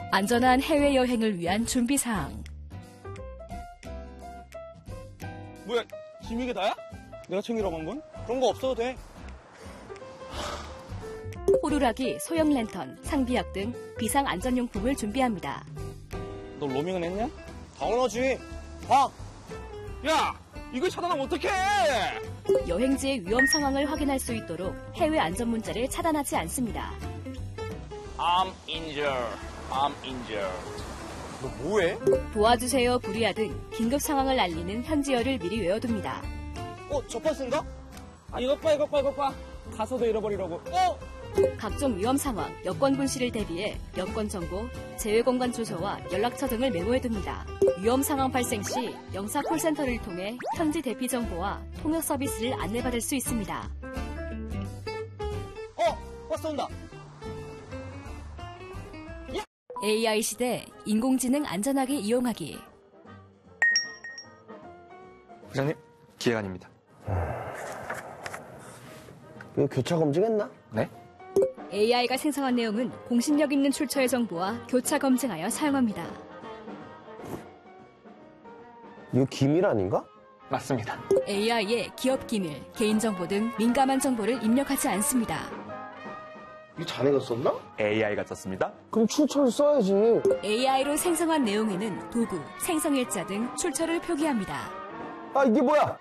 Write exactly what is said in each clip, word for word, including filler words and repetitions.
안전한 해외여행을 위한 준비사항. 뭐야, 짐 이게 다야? 내가 챙기라고 한 건? 그런 거 없어도 돼. 호루라기, 소형 랜턴, 상비약 등 비상안전용품을 준비합니다. 너 로밍은 했냐? 당연하지. 봐! 야! 이걸 차단하면 어떡해! 여행지의 위험 상황을 확인할 수 있도록 해외 안전 문자를 차단하지 않습니다. I'm injured. I'm injured. 너 뭐해? 도와주세요, 불이야 등 긴급 상황을 알리는 현지어를 미리 외워둡니다. 어, 저 버스인가? 아, 이것 봐, 이것 봐, 이것 봐. 가서도 잃어버리라고. 어? 각종 위험 상황, 여권 분실을 대비해 여권 정보, 제외 공간 주소와 연락처 등을 메모해둡니다. 위험 상황 발생 시 영사 콜센터를 통해 현지 대피 정보와 통역 서비스를 안내받을 수 있습니다. 어, 버스 온다. 에이아이 시대 인공지능 안전하게 이용하기. 부장님, 기획안입니다. 이거 교차 검증했나? 네? 에이아이가 생성한 내용은 공신력 있는 출처의 정보와 교차 검증하여 사용합니다. 이거 기밀 아닌가? 맞습니다. 에이아이의 기업 기밀, 개인정보 등 민감한 정보를 입력하지 않습니다. 이거 자네가 썼나? 에이아이가 썼습니다. 그럼 출처를 써야지. 에이아이로 생성한 내용에는 도구, 생성일자 등 출처를 표기합니다. 아, 이게 뭐야?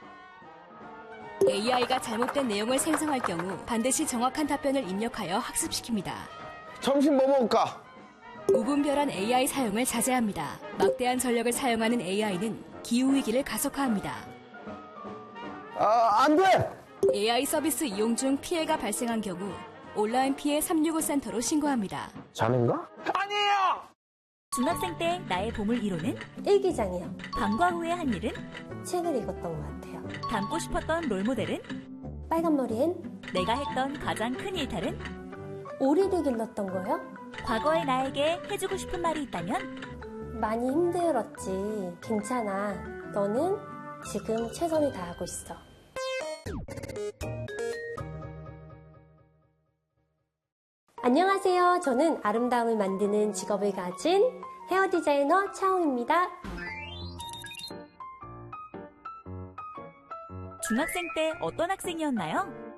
에이아이가 잘못된 내용을 생성할 경우 반드시 정확한 답변을 입력하여 학습시킵니다. 점심 뭐 먹을까? 무분별한 에이아이 사용을 자제합니다. 막대한 전력을 사용하는 에이아이는 기후위기를 가속화합니다. 아, 안 돼! 에이아이 서비스 이용 중 피해가 발생한 경우 온라인 피해 삼육오 센터로 신고합니다. 자넨가? 아니에요! 중학생 때 나의 보물 일 호는? 일기장이요. 방과 후에 한 일은? 책을 읽었던 것 같아요. 닮고 싶었던 롤모델은? 빨간 머리엔 내가 했던 가장 큰 일탈은? 오리를 길렀던 거요? 과거의 나에게 해주고 싶은 말이 있다면? 많이 힘들었지. 괜찮아. 너는 지금 최선을 다하고 있어. 안녕하세요. 저는 아름다움을 만드는 직업을 가진 헤어 디자이너 차홍입니다. 중학생 때 어떤 학생이었나요?